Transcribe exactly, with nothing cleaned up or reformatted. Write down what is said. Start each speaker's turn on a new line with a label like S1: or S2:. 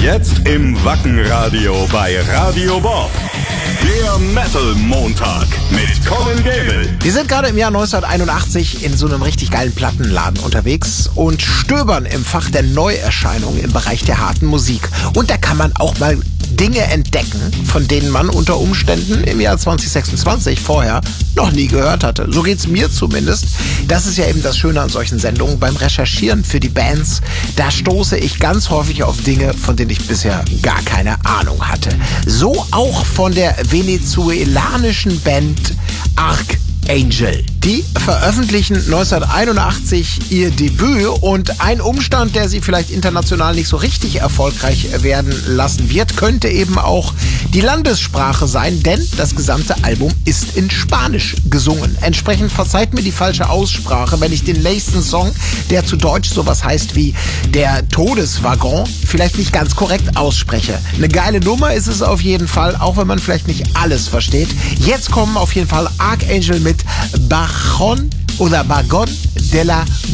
S1: Jetzt im Wackenradio bei Radio Bob. Der Metal-Montag mit Colin Gable.
S2: Wir sind gerade im Jahr neunzehnhunderteinundachtzig in so einem richtig geilen Plattenladen unterwegs und stöbern im Fach der Neuerscheinungen im Bereich der harten Musik. Und da kann man auch mal Dinge entdecken, von denen man unter Umständen im Jahr zwanzig sechsundzwanzig vorher noch nie gehört hatte. So geht's mir zumindest. Das ist ja eben das Schöne an solchen Sendungen. Beim Recherchieren für die Bands, da stoße ich ganz häufig auf Dinge, von denen ich bisher gar keine Ahnung hatte. So auch von der venezuelanischen Band Archangel. Die veröffentlichen neunzehnhunderteinundachtzig ihr Debüt und ein Umstand, der sie vielleicht international nicht so richtig erfolgreich werden lassen wird, könnte eben auch die Landessprache sein, denn das gesamte Album ist in Spanisch gesungen. Entsprechend verzeiht mir die falsche Aussprache, wenn ich den nächsten Song, der zu Deutsch sowas heißt wie der Todeswaggon, vielleicht nicht ganz korrekt ausspreche. Eine geile Nummer ist es auf jeden Fall, auch wenn man vielleicht nicht alles versteht. Jetzt kommen auf jeden Fall Archangel mit Bajon oder Bagon de la